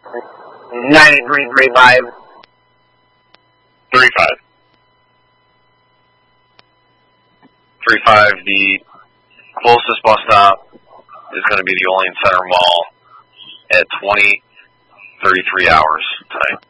9335. 35. 35, the closest bus stop is going to be the Olean Center Mall at 20:33 hours tonight.